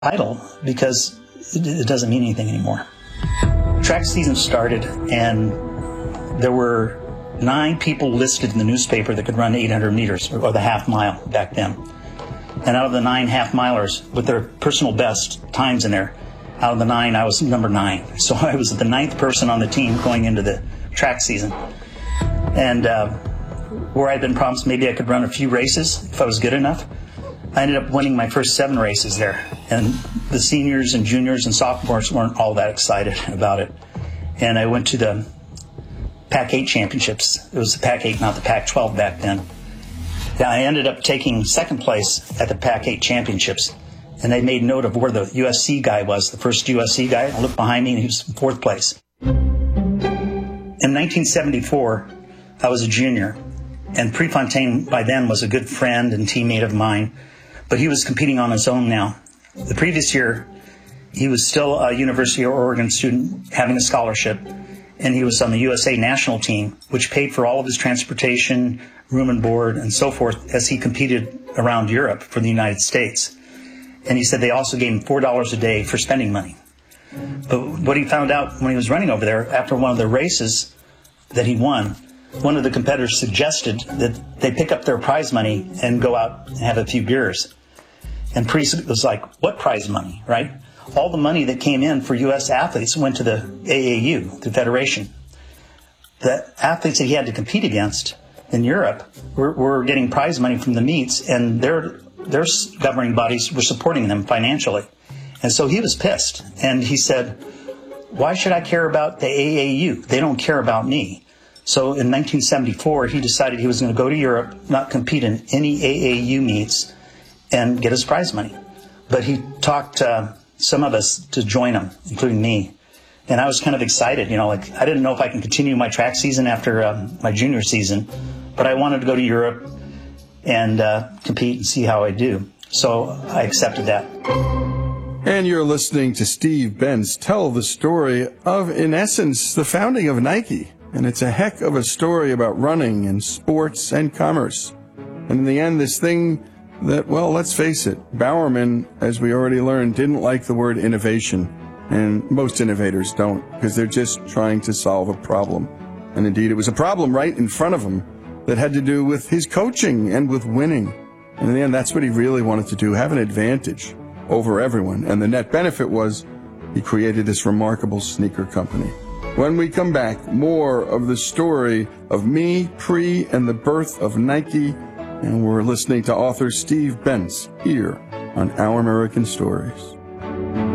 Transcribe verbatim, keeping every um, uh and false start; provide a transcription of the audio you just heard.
idle because it, it doesn't mean anything anymore. Track season started, and there were nine people listed in the newspaper that could run eight hundred meters, or the half mile back then. And out of the nine half milers with their personal best times in there, out of the nine, I was number nine. So I was the ninth person on the team going into the track season. And uh, where I'd been promised maybe I could run a few races if I was good enough, I ended up winning my first seven races there. And the seniors and juniors and sophomores weren't all that excited about it. And I went to the Pac eight championships. It was the Pac eight, not the Pac twelve back then. I ended up taking second place at the Pac eight championships. And they made note of where the U S C guy was, the first U S C guy. I looked behind me, and he was in fourth place. In nineteen seventy-four, I was a junior. And Prefontaine, by then, was a good friend and teammate of mine. But he was competing on his own now. The previous year, he was still a University of Oregon student having a scholarship. And he was on the U S A national team, which paid for all of his transportation, room and board, and so forth as he competed around Europe for the United States. And he said they also gave him four dollars a day for spending money. But what he found out when he was running over there, after one of the races that he won, one of the competitors suggested that they pick up their prize money and go out and have a few beers. And Priest was like, what prize money, right? All the money that came in for U S athletes went to the A A U, the federation. The athletes that he had to compete against in Europe were, were getting prize money from the meets, and their, their governing bodies were supporting them financially. And so he was pissed. And he said, why should I care about the A A U? They don't care about me. So in nineteen seventy-four, he decided he was going to go to Europe, not compete in any A A U meets, and get his prize money. But he talked uh, some of us to join him, including me. And I was kind of excited, you know, like I didn't know if I can continue my track season after um, my junior season, but I wanted to go to Europe and uh, compete and see how I do. So I accepted that. And you're listening to Steve Benz tell the story of, in essence, the founding of Nike. And it's a heck of a story about running and sports and commerce. And in the end, this thing that, well, let's face it, Bowerman, as we already learned, didn't like the word innovation. And most innovators don't, because they're just trying to solve a problem. And indeed, it was a problem right in front of him that had to do with his coaching and with winning. And in the end, that's what he really wanted to do, have an advantage over everyone. And the net benefit was he created this remarkable sneaker company. When we come back, more of the story of me, Pre, and the birth of Nike. And we're listening to author Steve Benz here on Our American Stories.